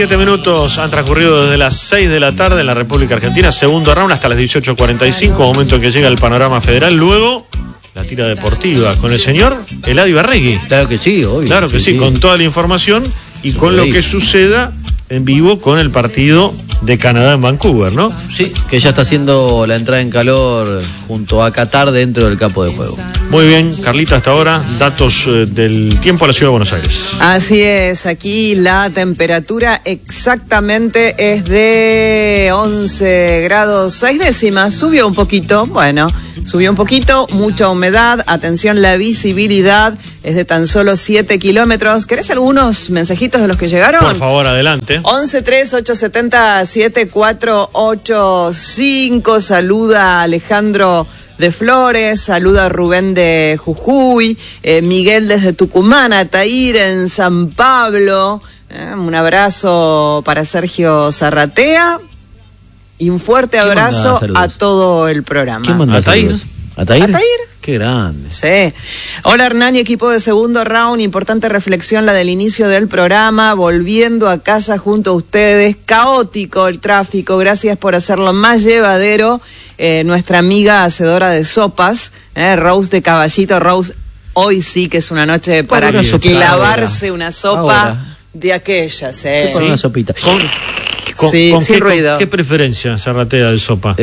17 minutos han transcurrido desde las 6 de la tarde en la República Argentina, segundo round hasta las 18:45, momento en que llega el panorama federal. Luego, la tira deportiva con el señor Eladio Arregui. Claro que sí, obvio. Claro que sí, con toda la información y con lo que suceda en vivo con el partido de Canadá en Vancouver, ¿no? Sí, que ya está haciendo la entrada en calor junto a Qatar dentro del campo de juego. Muy bien, Carlita, hasta ahora, datos del tiempo a la Ciudad de Buenos Aires. Así es, aquí la temperatura exactamente es de 11 grados 6 décimas, subió un poquito, mucha humedad, atención, la visibilidad es de tan solo 7 kilómetros. ¿Querés algunos mensajitos de los que llegaron? Por favor, adelante. 11-3-870-7485, saluda a Alejandro de Flores, saluda a Rubén de Jujuy, Miguel desde Tucumán, Ataír en San Pablo, un abrazo para Sergio Zarratea y un fuerte abrazo a todo el programa. ¿Quién manda Ataír? ¿Ataír? ¿Ataír? Qué grande. Sí. Hola Hernán y equipo de segundo round, importante reflexión la del inicio del programa, volviendo a casa junto a ustedes, caótico el tráfico, gracias por hacerlo más llevadero, nuestra amiga hacedora de sopas, Rose de Caballito. Rose, hoy sí que es una noche para clavarse una sopa de aquellas, Con una sopita. ¿Con sin ruido. ¿Qué preferencia Zarratea de sopa?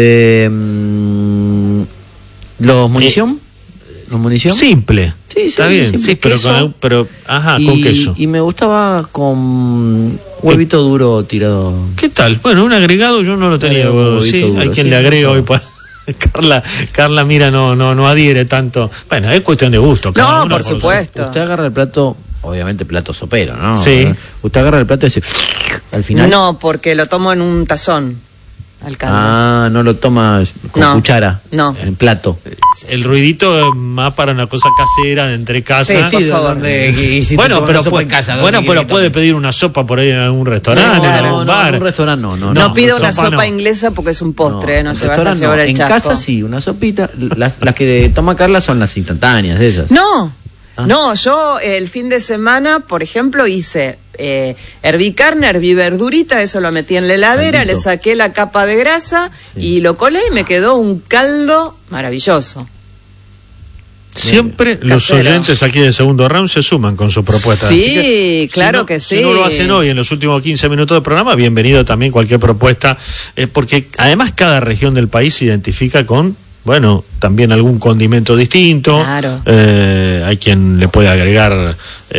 ¿Los munición? ¿Los munición? Simple. Sí, está bien, simple, sí, pero con queso. Y me gustaba con huevito duro tirado. ¿Qué tal? Bueno, un agregado yo no lo tenía. Sí, duro, hay quien le agrega hoy para... Carla, mira, no adhiere tanto. Bueno, es cuestión de gusto. No, por supuesto. Usted agarra el plato, obviamente plato sopero, ¿no? Sí. Usted agarra el plato y dice al final. No, porque lo tomo en un tazón. Al caldo. No lo toma con cuchara. No. En plato. El ruidito es más para una cosa casera de entre casa. Sí, por favor. Bueno, pero puede pedir una sopa por ahí en algún restaurante, en algún bar. En un restaurante no. No pido una sopa inglesa porque es un postre, no se va a llevar el chasco. En casa sí, una sopita. Las que toma Carla son las instantáneas, esas. No, yo el fin de semana, por ejemplo, hice herví carne, herví verdurita, eso lo metí en la heladera, le saqué la capa de grasa y lo colé y me quedó un caldo maravilloso. Siempre los oyentes aquí de segundo round se suman con su propuesta. Sí, claro que sí. Si no lo hacen hoy en los últimos 15 minutos del programa, bienvenido también cualquier propuesta, porque además cada región del país se identifica con, bueno, también algún condimento distinto. Claro. Hay quien le puede agregar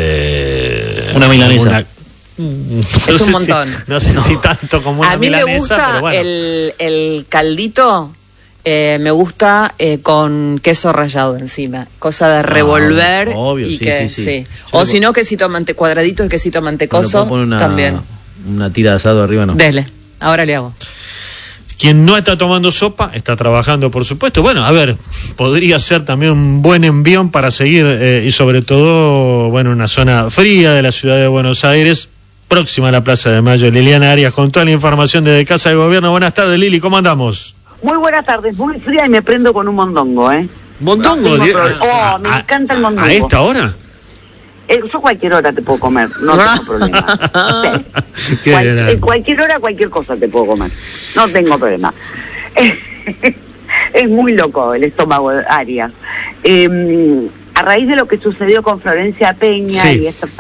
una milanesa. Es un montón. No sé si tanto como una milanesa. A mí me gusta pero bueno. el caldito, me gusta con queso rallado encima. Cosa de revolver. Obvio, y sí. O si no, cuadraditos de quesito mantecoso también. Una tira de asado arriba, ¿no? Dele, ahora le hago. Quien no está tomando sopa, está trabajando, por supuesto. Bueno, a ver, podría ser también un buen envión para seguir, y sobre todo, bueno, una zona fría de la ciudad de Buenos Aires, próxima a la Plaza de Mayo. Liliana Arias, con toda la información desde Casa de Gobierno. Buenas tardes, Lili, ¿cómo andamos? Muy buenas tardes, muy fría y me prendo con un mondongo, ¿Mondongo? Me encanta el mondongo. ¿A esta hora? Yo cualquier hora te puedo comer, no tengo problema. Cualquier hora, cualquier cosa te puedo comer, no tengo problema. Es muy loco el estómago de Arias. A raíz de lo que sucedió con Florencia Peña y esta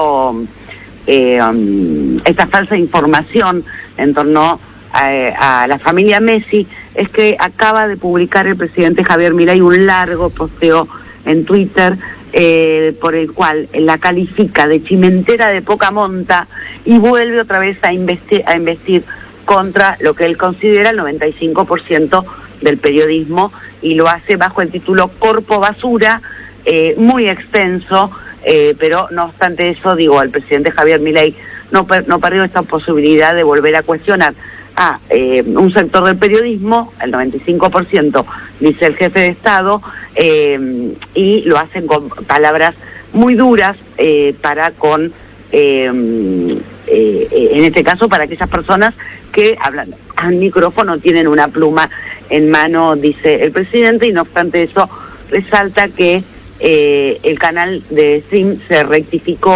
falsa información en torno a la familia Messi, es que acaba de publicar el presidente Javier Milei un largo posteo en Twitter por el cual la califica de chimentera de poca monta y vuelve otra vez a investir contra lo que él considera el 95% del periodismo, y lo hace bajo el título Corpo Basura, muy extenso, pero no obstante eso, el presidente Javier Milei no perdió esta posibilidad de volver a cuestionar a un sector del periodismo, el 95%, dice el jefe de Estado, y lo hacen con palabras muy duras para con, en este caso, para aquellas personas que hablan al micrófono, tienen una pluma en mano, dice el presidente, y no obstante eso, resalta que el canal de stream se rectificó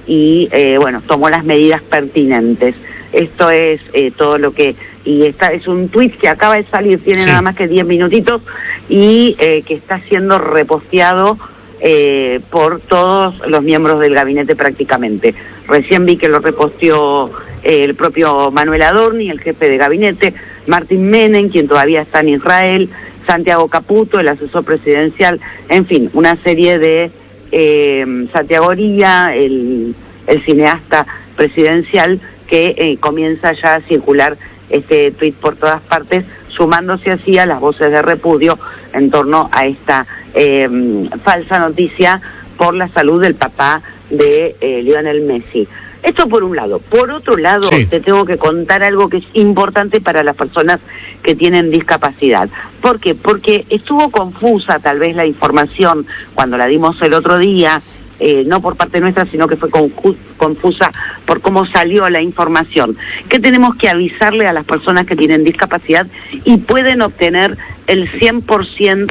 y bueno, tomó las medidas pertinentes. Esto es todo lo que... Y es un tuit que acaba de salir, tiene nada más que 10 minutitos, y que está siendo reposteado por todos los miembros del gabinete prácticamente. Recién vi que lo reposteó el propio Manuel Adorni, el jefe de gabinete, Martín Menem, quien todavía está en Israel, Santiago Caputo, el asesor presidencial, en fin, una serie de Santiago Oría, el cineasta presidencial, que comienza ya a circular este tuit por todas partes, sumándose así a las voces de repudio en torno a esta falsa noticia por la salud del papá de Lionel Messi. Esto por un lado. Por otro lado, sí, te tengo que contar algo que es importante para las personas que tienen discapacidad. ¿Por qué? Porque estuvo confusa tal vez la información cuando la dimos el otro día, no por parte nuestra, sino que fue confusa por cómo salió la información. Que tenemos que avisarle a las personas que tienen discapacidad y pueden obtener el 100%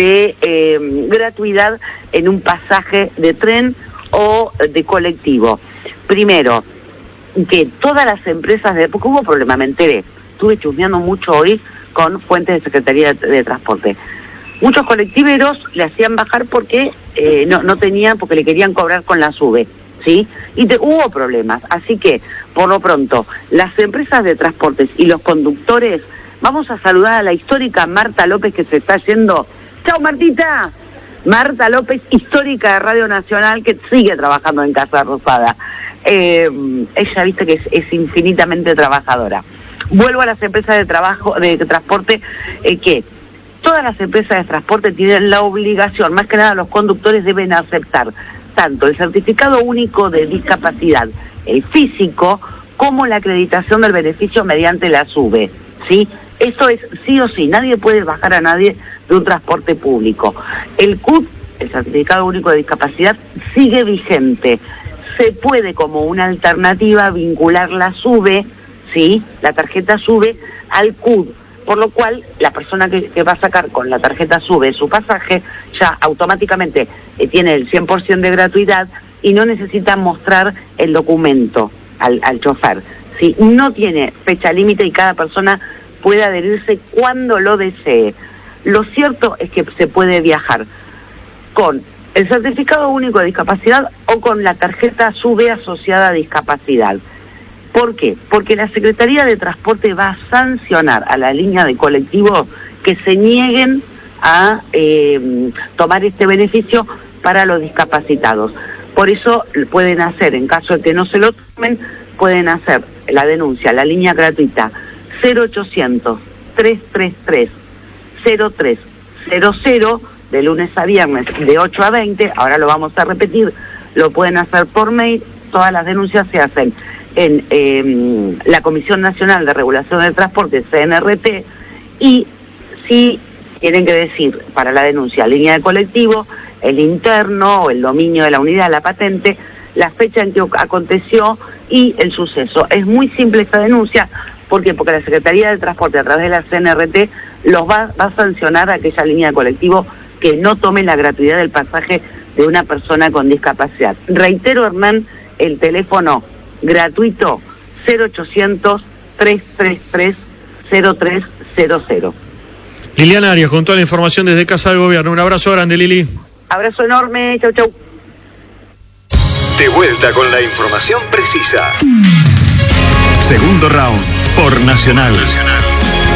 de gratuidad en un pasaje de tren o de colectivo. Primero, que todas las empresas porque hubo problema, me enteré, estuve chusmeando mucho hoy con fuentes de Secretaría de Transporte. Muchos colectiveros le hacían bajar porque no tenían, porque le querían cobrar con la SUBE, ¿sí? Y hubo problemas, así que, por lo pronto, las empresas de transportes y los conductores, vamos a saludar a la histórica Marta López, que se está yendo. ¡Chao, Martita! Marta López, histórica de Radio Nacional, que sigue trabajando en Casa Rosada. Ella, viste, que es infinitamente trabajadora. Vuelvo a las empresas de transporte, que todas las empresas de transporte tienen la obligación, más que nada los conductores deben aceptar tanto el certificado único de discapacidad, el físico, como la acreditación del beneficio mediante la SUBE, ¿sí? Eso es sí o sí, nadie puede bajar a nadie de un transporte público. El CUD, el certificado único de discapacidad, sigue vigente. Se puede, como una alternativa, vincular la SUBE, ¿sí?, la tarjeta SUBE, al CUD, por lo cual la persona que va a sacar con la tarjeta SUBE su pasaje ya automáticamente tiene el 100% de gratuidad y no necesita mostrar el documento al chofer, ¿sí? No tiene fecha límite y cada persona puede adherirse cuando lo desee. Lo cierto es que se puede viajar con el certificado único de discapacidad o con la tarjeta SUBE asociada a discapacidad. ¿Por qué? Porque la Secretaría de Transporte va a sancionar a la línea de colectivos que se nieguen a tomar este beneficio para los discapacitados. Por eso pueden hacer, en caso de que no se lo tomen, pueden hacer la denuncia, la línea gratuita 0800-333-0300, de lunes a viernes de 8 a 20, ahora lo vamos a repetir, lo pueden hacer por mail. Todas las denuncias se hacen en la Comisión Nacional de Regulación del Transporte, CNRT, y si tienen que decir para la denuncia línea de colectivo, el interno o el dominio de la unidad, la patente, la fecha en que aconteció y el suceso. Es muy simple esta denuncia. ¿Por qué? Porque la Secretaría de Transporte, a través de la CNRT, los va a sancionar a aquella línea de colectivo que no tome la gratuidad del pasaje de una persona con discapacidad. Reitero, Hernán, el teléfono gratuito 0800-333-0300. Liliana Arias, con toda la información desde Casa de Gobierno. Un abrazo grande, Lili. Abrazo enorme, chau, chau. De vuelta con la información precisa. Segundo round por Nacional.